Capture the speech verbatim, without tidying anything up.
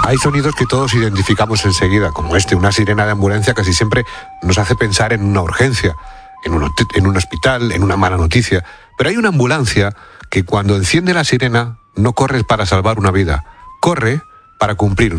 Hay sonidos que todos identificamos enseguida, como este, una sirena de ambulancia casi siempre nos hace pensar en una urgencia, en un, en un hospital, en una mala noticia. Pero hay una ambulancia que cuando enciende la sirena no corre para salvar una vida, corre para cumplir